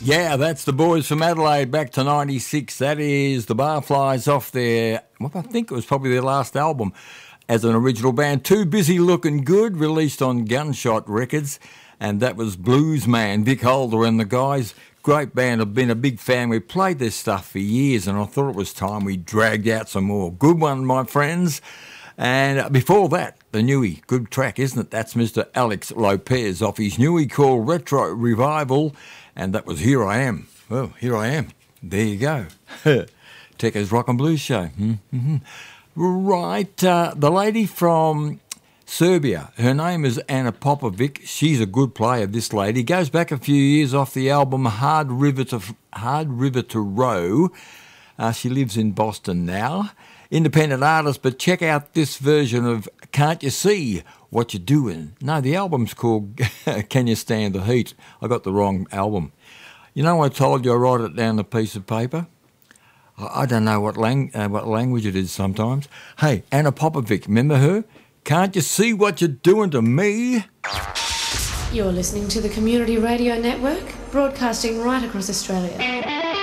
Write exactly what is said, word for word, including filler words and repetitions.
Yeah, that's the boys from Adelaide back to ninety-six. That is the Barflies off their, well, I think it was probably their last album as an original band. Too Busy Looking Good, released on Gunshot Records, and that was Blues Man, Vic Holder and the guys. Great band. I've been a big fan. We played this stuff for years, and I thought it was time we dragged out some more. Good one, my friends. And before that, the newie, good track, isn't it? That's Mister Alex Lopez off his newie called Retro Revival, and that was Here I Am. Well, here I am. There you go. Tekka's Rock and Blues Show. Mm-hmm. Right, uh, the lady from Serbia, her name is Anna Popovic. She's a good player, this lady. Goes back a few years off the album Hard River to, Hard River to Row. Uh, she lives in Boston now. Independent artist, but check out this version of Can't You See What You're Doing? No, the album's called Can You Stand the Heat? I got the wrong album. You know, I told you I write it down on a piece of paper. I don't know what, lang- uh, what language it is sometimes. Hey, Anna Popovic, remember her? Can't you see what you're doing to me? You're listening to the Community Radio Network, broadcasting right across Australia.